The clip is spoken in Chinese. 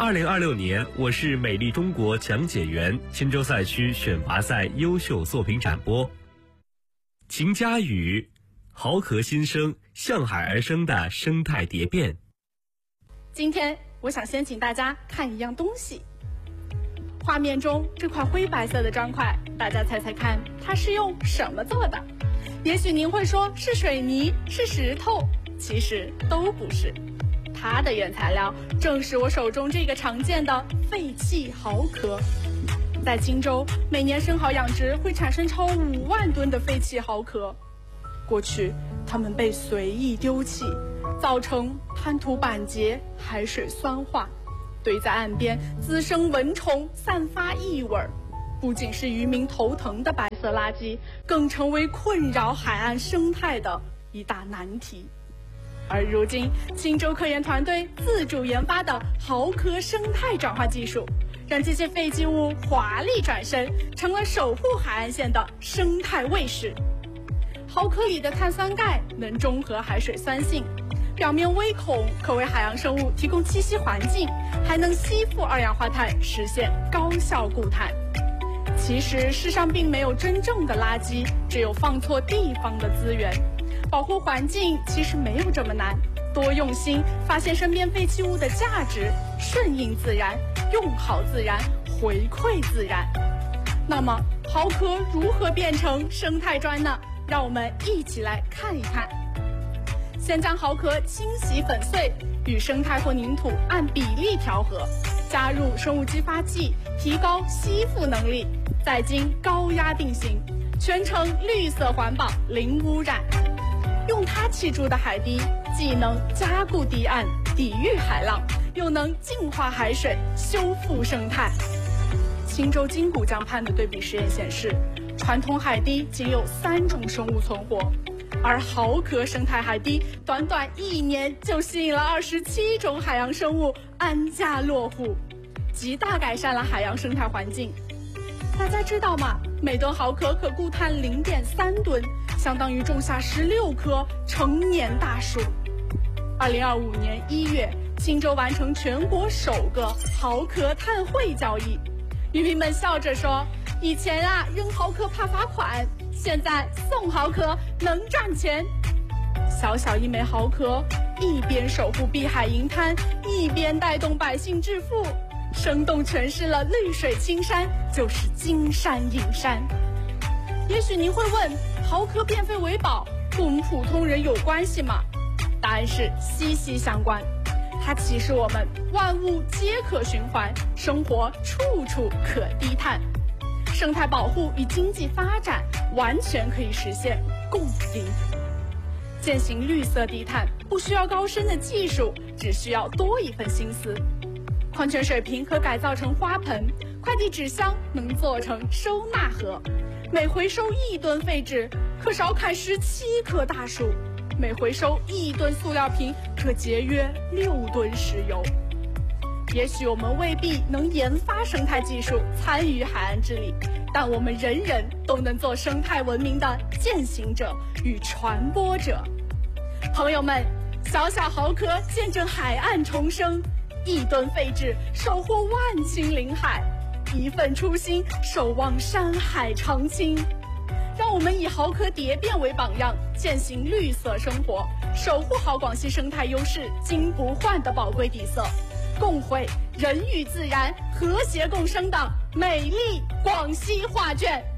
2026年我是美丽中国讲解员钦州赛区选拔赛优秀作品展播。秦佳宇，豪壳新生，向海而生的生态蝶变。 今天我想先请大家看一样东西。画面中这块灰白色的砖块，大家猜猜看它是用什么做的？也许您会说是水泥，是石头，其实都不是。它的原材料正是我手中这个常见的废弃蚝壳。在钦州，每年生蚝养殖会产生超5万吨的废弃蚝壳。过去它们被随意丢弃，造成滩涂板结、海水酸化，堆在岸边滋生蚊虫，散发异味，不仅是渔民头疼的白色垃圾，更成为困扰海岸生态的一大难题。而如今，钦州科研团队自主研发的蚝壳生态转化技术，让这些废弃物华丽转身，成了守护海岸线的生态卫士。蚝壳里的碳酸钙能中和海水酸性，表面微孔，可为海洋生物提供栖息环境，还能吸附二氧化碳，实现高效固碳。其实世上并没有真正的垃圾，只有放错地方的资源。保护环境其实没有这么难，多用心，发现身边废弃物的价值，顺应自然，用好自然，回馈自然。那么蚝壳如何变成生态砖呢？让我们一起来看一看。先将蚝壳清洗粉碎，与生态混凝土按比例调和，加入生物激发剂，提高吸附能力，再经高压定型，全程绿色环保，零污染。用它砌筑的海堤，既能加固堤岸，抵御海浪，又能净化海水，修复生态。钦州金古江畔的对比实验显示，传统海堤仅有3种生物存活，而蚝壳生态海堤短短1年就吸引了27种海洋生物安家落户，极大改善了海洋生态环境。大家知道吗？每吨蚝壳可固碳0.3吨，相当于种下16棵成年大树。2025年1月，钦州完成全国首个蚝壳碳汇交易。渔民们笑着说，以前扔蚝壳怕罚款，现在送蚝壳能赚钱。小小一枚蚝壳，一边守护碧海银滩，一边带动百姓致富，生动诠释了绿水青山就是金山银山。也许您会问，蚝壳变废为宝跟我们普通人有关系吗？答案是息息相关。它启示我们万物皆可循环，生活处处可低碳。生态保护与经济发展完全可以实现共赢。践行绿色低碳不需要高深的技术，只需要多一份心思。矿泉水瓶可改造成花盆，快递纸箱能做成收纳盒，每回收1吨废纸可少砍17棵大树，每回收1吨塑料瓶可节约6吨石油。也许我们未必能研发生态技术，参与海岸治理，但我们人人都能做生态文明的践行者与传播者。朋友们，小小蚝壳见证海岸重生，1吨废纸守护万顷林海，一份初心守望山海长青。让我们以蚝壳蝶变为榜样，践行绿色生活，守护好广西生态优势金不换的宝贵底色，共绘人与自然和谐共生的美丽广西画卷。